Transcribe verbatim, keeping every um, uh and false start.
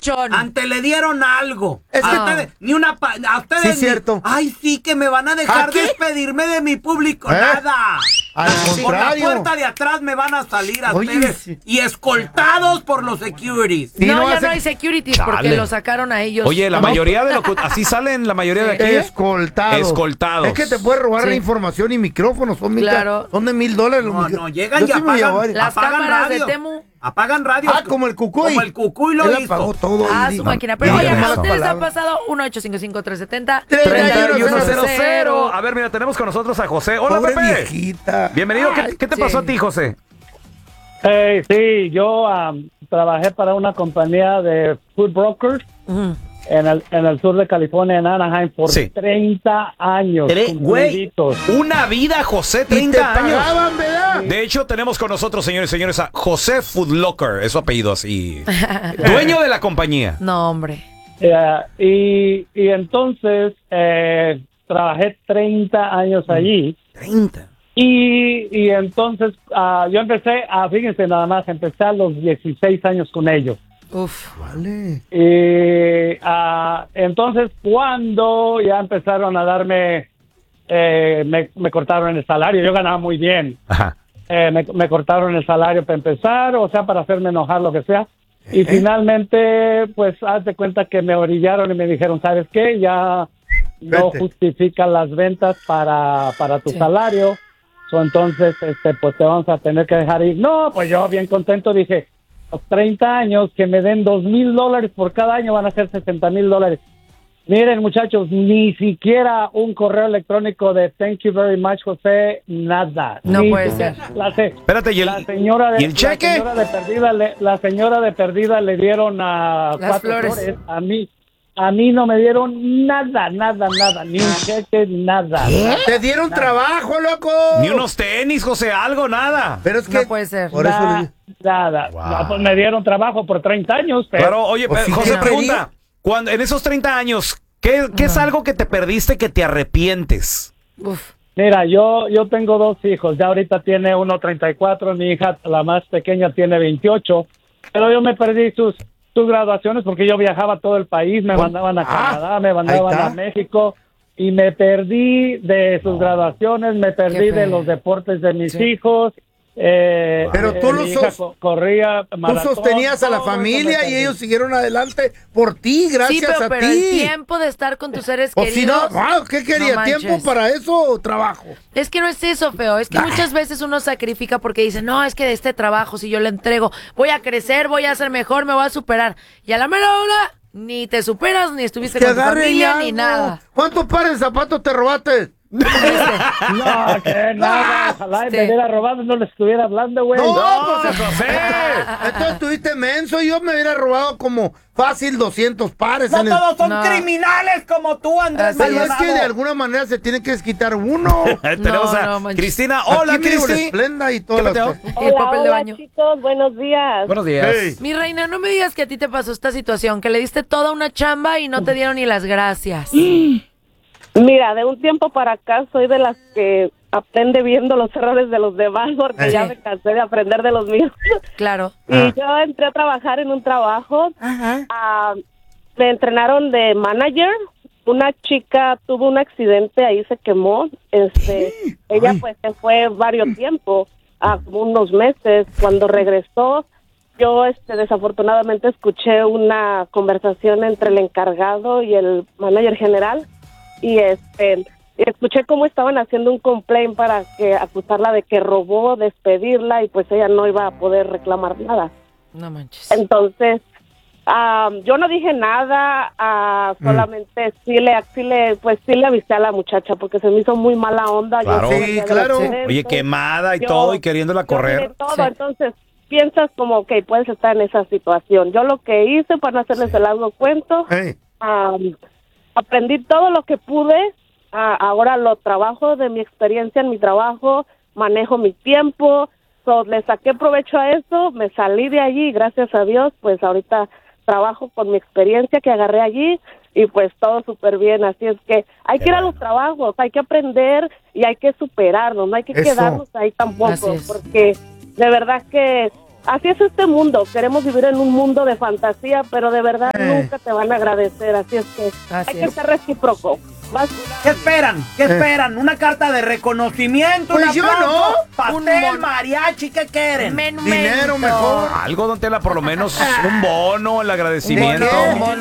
manchón. Antes le dieron algo. Es a que- ustedes, ni una... Pa a ustedes Sí, ni- cierto. Ay, sí, que me van a dejar ¿Aquí? despedirme de mi público. ¿Eh? Nada. Al Por la contrario. puerta de atrás me van a salir a Oye, ustedes. sí. Y escoltados por los securities. Sí, no, no ya hace- no hay securities porque Chale. lo sacaron a ellos. Oye, la No. mayoría de lo que... Así salen la mayoría de aquí. Escoltados. Escoltados. Es que te puedes robar Sí. la información y micrófonos. Son, mil Claro. son de mil dólares. los No, micro- no, llegan Yo y sí me llevo apagan, varios. Las apagan cámaras de radio. Temu. Apagan radio. Ah, como el Cucuy. Como el Cucuy lo Él hizo. apagó todo. Ah, y- su máquina. Pero y oigan, malas ¿a ustedes les ha palabras. pasado? uno ocho cinco cinco tres siete cero treinta y uno cero cero. A ver, mira, tenemos con nosotros a José. Hola, Pobre Pepe. viejita. Bienvenido. ¿Qué, Ay, qué te sí. pasó a ti, José? Hey, sí, yo um, trabajé para una compañía de food brokers Ujú. en el, en el sur de California, en Anaheim, por Sí. treinta años. Tre- güey, cumpliditos. una vida, José, Y te treinta años. pagaban, ¿verdad? De hecho, tenemos con nosotros, señores y señores, a José Foodlocker, es su apellido así. Dueño de la compañía. No, hombre. Yeah, y, y entonces eh, trabajé treinta años allí. treinta. Y, y entonces ah, yo empecé, a, fíjense nada más, empecé a los dieciséis años con ellos. Uf. Vale. Y ah, entonces cuando ya empezaron a darme, eh, me, me cortaron el salario, yo ganaba muy bien. Ajá. Eh, me, me cortaron el salario para empezar, o sea, para hacerme enojar, lo que sea. Y ¿Eh? finalmente, pues, haz de cuenta que me orillaron y me dijeron, ¿sabes qué? Ya no Vete. justifican las ventas para, para tu Sí. salario. So, entonces, este, pues, te vamos a tener que dejar ir. No, pues yo bien contento dije, los treinta años, que me den dos mil dólares por cada año, van a ser sesenta mil dólares. Miren, muchachos, ni siquiera un correo electrónico de thank you very much, José, nada. No Ni puede siquiera- ser. La, se- Espérate, ¿y el, la señora de, ¿y el cheque? La señora de perdida le, la señora de perdida le dieron a Las cuatro flores. flores. A mí, a mí no me dieron nada, nada, nada, ni un cheque, nada. Te dieron trabajo, loco. Ni unos tenis, José, algo, nada. Pero es que. No puede ser. Por eso le Nada, digo. nada. Wow. No, pues me dieron trabajo por treinta años, pero Claro, oye, Pues pe- sí, José ¿qué pregunta, cuando, en esos treinta años, ¿qué, qué es algo que te perdiste que te arrepientes? Uf. mira, yo yo tengo dos hijos. Ya ahorita tiene uno treinta y cuatro, mi hija, la más pequeña, tiene veintiocho. Pero yo me perdí sus, sus graduaciones porque yo viajaba a todo el país. Me mandaban a Canadá, me mandaban está. a México. Y me perdí de sus graduaciones, me perdí Qué de feo. los deportes de mis Sí. hijos. Eh, Pero eh, tú mi los hija sos- co- corría Tú maratón, sostenías a la todo eso me familia y perdí. ellos siguieron adelante por ti, Sí, gracias pero, a pero el ti. tiempo de estar con tus seres O si no, queridos. wow, ¿qué quería? no ¿Tiempo manches. para eso o trabajo? Es que no es eso, feo. Es que muchas veces uno sacrifica porque dice, no, es que de este trabajo, si yo le entrego, voy a crecer, voy a ser mejor, me voy a superar. Y a la mera hora, ni te superas, ni estuviste Que con tu agarre familia, ya ni algo. nada. ¿Cuántos pares de zapatos te robaste? No, que nada, ojalá y Sí. me hubiera robado, no les estuviera hablando, güey. No, No, pues José. entonces estuviste menso y yo me hubiera robado como fácil doscientos pares. No en el- todos son No. criminales como tú, Andrés Así Pero es Maldonado. que de alguna manera se tiene que desquitar uno. Tenemos a no manches. Cristina. Hola, Aquí vivo la Cristi. Esplenda y todas ¿Qué las peteo? cosas. Y el papel de hola, baño. chicos, buenos días. Buenos días. Hey. Mi reina, no me digas que a ti te pasó esta situación, que le diste toda una chamba y no te dieron ni las gracias. Mira, de un tiempo para acá soy de las que aprende viendo los errores de los demás porque Sí. ya me cansé de aprender de los míos. Claro. Y Ah. yo entré a trabajar en un trabajo, Ajá. ah, me entrenaron de manager. Una chica tuvo un accidente, ahí se quemó. Este, ella Ay. pues se fue varios tiempo, ah, como unos meses. Cuando regresó, yo este, desafortunadamente escuché una conversación entre el encargado y el manager general y este escuché cómo estaban haciendo un complaint para que acusarla de que robó, despedirla y pues ella no iba a poder reclamar nada. No manches. Entonces, am, yo no dije nada, ah, solamente sí le, sí le, pues sí le avisé a la muchacha porque se me hizo muy mala onda. Yo Claro. sabía Sí, del claro. accidente. Oye, quemada y Yo- todo y queriéndola yo correr. miré todo, Sí. entonces piensas como que puedes estar en esa situación. Yo lo que hice para no hacerles el largo cuento, Hey. am, aprendí todo lo que pude. Ah, ahora lo trabajo de mi experiencia en mi trabajo, manejo mi tiempo, so, le saqué provecho a eso, me salí de allí y gracias a Dios, pues ahorita trabajo con mi experiencia que agarré allí y pues todo súper bien, así es que hay que ir a los trabajos, hay que aprender y hay que superarnos, no hay que Eso. quedarnos ahí tampoco, Así es. porque de verdad que así es este mundo. Queremos vivir en un mundo de fantasía, pero de verdad Eh. nunca te van a agradecer. Así es que Así hay que es. ser recíproco. Vas- ¿Qué esperan? ¿Qué esperan? ¿Una carta de reconocimiento? Pues ¿Un yo aplauso? no. ¿Pastel, Un mon- mariachi? ¿Qué quieren? Menumento. Dinero mejor. Algo, don Tela, por lo menos un bono, el agradecimiento. ¿De qué? Bono